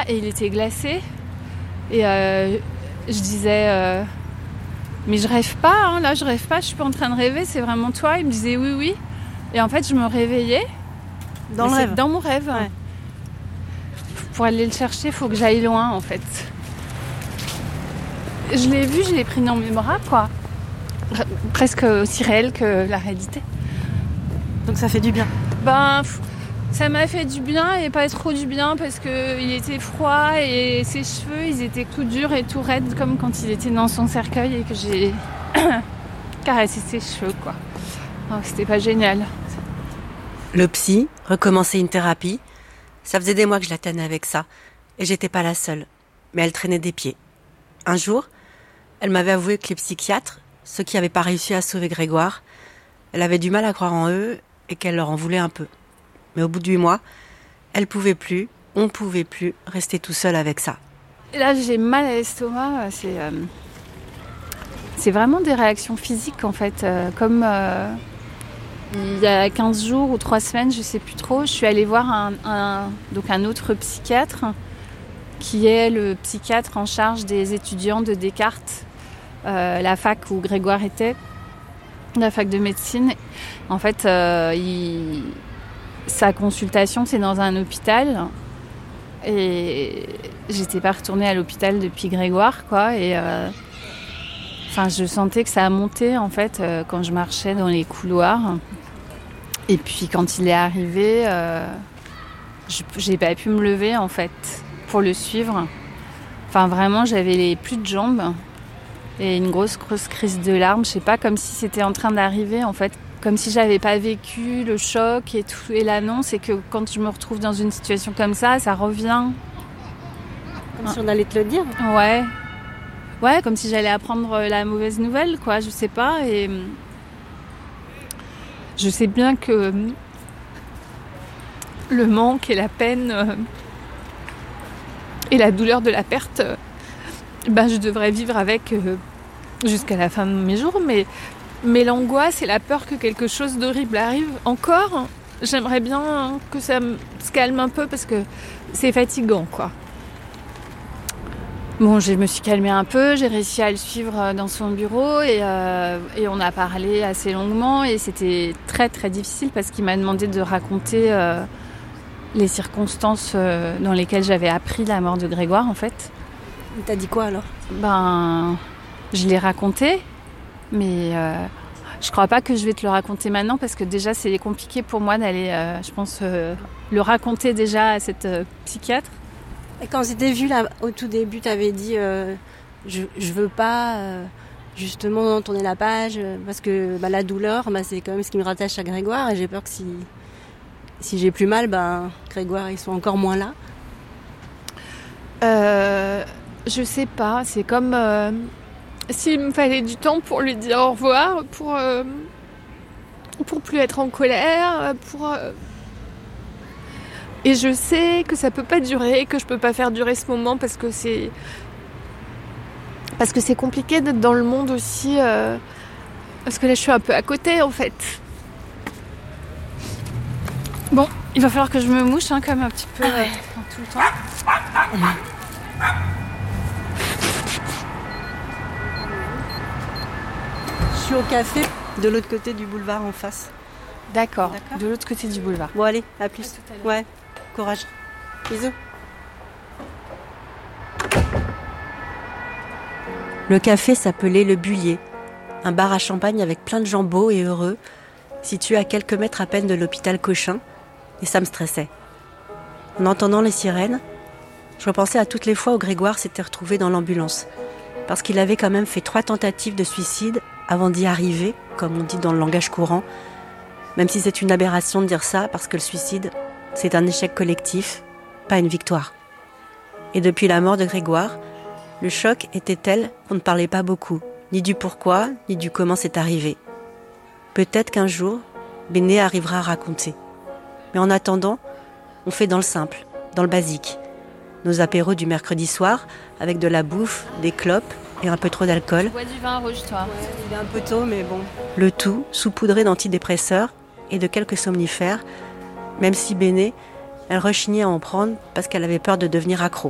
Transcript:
là et il était glacé. Et je disais, mais je rêve pas, hein, là je rêve pas, je suis pas en train de rêver, c'est vraiment toi. Il me disait oui, oui. Et en fait, je me réveillais. Dans le rêve. Dans mon rêve. Ouais. Pour aller le chercher, il faut que j'aille loin, en fait. Je l'ai vu, je l'ai pris dans mes bras, quoi. Presque aussi réel que la réalité. Donc ça fait du bien. Ça m'a fait du bien et pas trop du bien parce qu'il était froid et ses cheveux, ils étaient tout durs et tout raides comme quand il était dans son cercueil et que j'ai caressé ses cheveux, quoi. Donc c'était pas génial. Le psy, recommencer une thérapie, ça faisait des mois que je la tenais avec ça et j'étais pas la seule. Mais elle traînait des pieds. Un jour, elle m'avait avoué que les psychiatres, ceux qui n'avaient pas réussi à sauver Grégoire, elle avait du mal à croire en eux et qu'elle leur en voulait un peu. Mais au bout de 8 mois, elle pouvait plus, on pouvait plus rester tout seul avec ça. Et là, j'ai mal à l'estomac. C'est vraiment des réactions physiques, en fait. Comme il y a 15 jours ou 3 semaines, je sais plus trop, je suis allée voir un autre psychiatre qui est le psychiatre en charge des étudiants de Descartes, la fac où Grégoire était, la fac de médecine. En fait, sa consultation, c'est dans un hôpital. Et j'étais pas retournée à l'hôpital depuis Grégoire, quoi. Et je sentais que ça a monté, en fait, quand je marchais dans les couloirs. Et puis, quand il est arrivé, j'ai pas pu me lever, en fait, pour le suivre. Enfin, vraiment, j'avais plus de jambes. Et une grosse crise de larmes. Je sais pas, comme si c'était en train d'arriver, en fait. Comme si j'avais pas vécu le choc et tout, et l'annonce, et que quand je me retrouve dans une situation comme ça revient. Comme si on allait te le dire. Ouais, comme si j'allais apprendre la mauvaise nouvelle, quoi, je sais pas. Et je sais bien que le manque et la peine et la douleur de la perte, je devrais vivre avec jusqu'à la fin de mes jours, mais l'angoisse et la peur que quelque chose d'horrible arrive encore, j'aimerais bien que ça se calme un peu parce que c'est fatigant, quoi. Bon, je me suis calmée un peu, j'ai réussi à le suivre dans son bureau et on a parlé assez longuement et c'était très très difficile parce qu'il m'a demandé de raconter les circonstances dans lesquelles j'avais appris la mort de Grégoire, en fait. Il t'a dit quoi alors ? Je l'ai raconté. Mais je crois pas que je vais te le raconter maintenant parce que déjà c'est compliqué pour moi d'aller, je pense, le raconter déjà à cette psychiatre. Et quand on s'était vu là au tout début, t'avais dit je veux pas justement tourner la page parce que la douleur, c'est quand même ce qui me rattache à Grégoire et j'ai peur que si j'ai plus mal, Grégoire il soit encore moins là. Je sais pas, c'est comme s'il me fallait du temps pour lui dire au revoir, pour plus être en colère, et je sais que ça peut pas durer, que je peux pas faire durer ce moment parce que c'est compliqué d'être dans le monde aussi, parce que là je suis un peu à côté, en fait. Bon, il va falloir que je me mouche, comme un petit peu tout le temps. Je suis au café de l'autre côté du boulevard en face. D'accord. De l'autre côté du boulevard. Bon allez, à plus. Ouais, courage. Bisous. Le café s'appelait Le Bullier, un bar à champagne avec plein de gens beaux et heureux, situé à quelques mètres à peine de l'hôpital Cochin, et ça me stressait. En entendant les sirènes, je repensais à toutes les fois où Grégoire s'était retrouvé dans l'ambulance, parce qu'il avait quand même fait 3 tentatives de suicide avant d'y arriver, comme on dit dans le langage courant, même si c'est une aberration de dire ça, parce que le suicide, c'est un échec collectif, pas une victoire. Et depuis la mort de Grégoire, le choc était tel qu'on ne parlait pas beaucoup, ni du pourquoi, ni du comment c'est arrivé. Peut-être qu'un jour, Béné arrivera à raconter. Mais en attendant, on fait dans le simple, dans le basique. Nos apéros du mercredi soir, avec de la bouffe, des clopes et un peu trop d'alcool. Tu bois du vin rouge, toi. Ouais, il est un peu tôt, mais bon. Le tout saupoudré d'antidépresseurs et de quelques somnifères, même si Béné, elle rechignait à en prendre parce qu'elle avait peur de devenir accro.